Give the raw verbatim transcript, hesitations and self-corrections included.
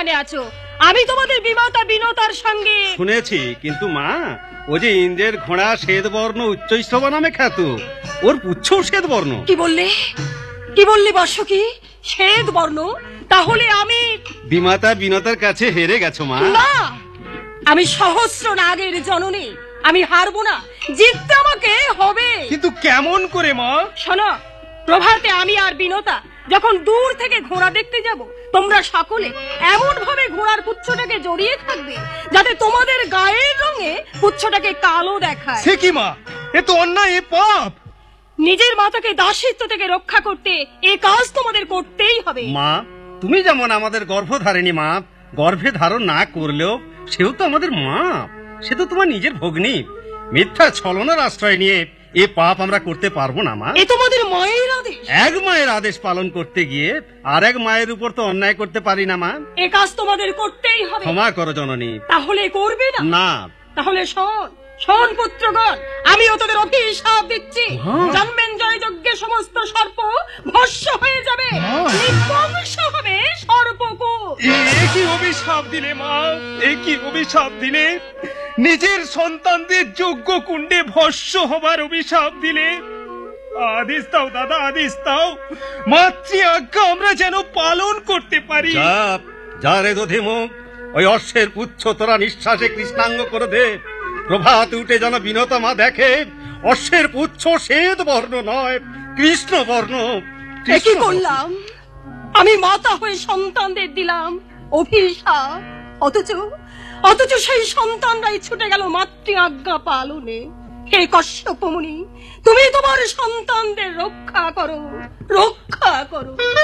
এখানে আছো। আমি তোমাদের বিমাতা বিনতার সঙ্গে শুনেছি, কিন্তু মা ও যে ইন্দ্রের ঘোড়া শ্বেত বর্ণ উচ্চৈস্তব নামে খ্যাত, ওর পুচ্ছ শ্বেত বর্ণ। কি বললে কি বললে বর্ষ? কি শ্বেত বর্ণ? তাহলে আমি বিমাতা বিনতার কাছে হেরে গেছো মা। না, আমি সহস্র নাগের জননী, আমি হারবো না, জিততে আমাকে হবে। কিন্তু কেমন করে মা? শোনো, প্রভাতে আমি আর বিনতা যখন দূর থেকে ঘোড়া দেখতে যাব, তোমরা সকলে এমন ভাবে ঘোড়ার পুচ্ছটাকে জড়িয়ে থাকবে যাতে তোমাদের গায়ের রঙে পুচ্ছটাকে কালো দেখায়। সে কি মা, এ তো অন্যায়, এ পাপ। নিজের মাতাকে দাসিত্ব থেকে রক্ষা করতে এ কাজ তোমাদের করতেই হবে। মা, তুমি যেমন আমাদের গর্ভধারিণী মা, গর্ভে ধারণ না করলেও সেও তো আমাদের মা, সে তো তোমার নিজের ভগ্নী। মিথ্যা ছলনার আশ্রয় নিয়ে এ পাপ আমরা করতে পারবো না মা। এ তোমাদের মায়ের আদেশ। এক মায়ের আদেশ পালন করতে গিয়ে আর এক মায়ের উপর তো অন্যায় করতে পারি না মা। এ কাজ তোমাদের করতেই হবে। ক্ষমা করো জননী। তাহলে করবে না? না। তাহলে শোন শোন পুত্রগণ, আমিও তোদের অভিশাপ দিচ্ছি। জন্মেন জয় যজ্ঞে সমস্ত সর্প ভস্ম হয়ে যাবে, নির্বংশ হবে সর্পকুল। এ কি অভিশাপ দিলে মা, এ কি অভিশাপ দিলে? নিজের সন্তানদের যজ্ঞ কুণ্ডে ভস্য হবার অভিশাপ দিলে। আদেশ দাও দাদা, আদেশ দাও, মাতৃ আজ্ঞা আমরা যেন পালন করতে পারি। যা যা রে দধিমুখ, ওই অশ্বের পুচ্ছ তোরা নিঃশ্বাসে কৃষ্ণাঙ্গ করে দে। প্রভাত উঠে যেন বিনতা মা দেখে অশ্বের পুচ্ছ শ্বেত বর্ণ নয়, কৃষ্ণ বর্ণ। কি করলাম আমি? মাতা হয়ে সন্তানদের দিলাম অভিশাপ, অথচ অথচ সেই সন্তানরাই ছুটে গেল মাতৃ আজ্ঞা পালনে। হে কশ্যপ মুনি, তুমি তোমার সন্তানদের রক্ষা করো, রক্ষা করো।